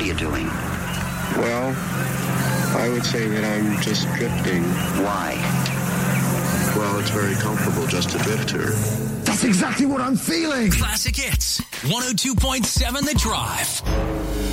are you doing? Well, I would say that I'm just drifting. Why? Well, it's very comfortable just to drift here. That's exactly what I'm feeling. Classic Hits, 102.7 The Drive.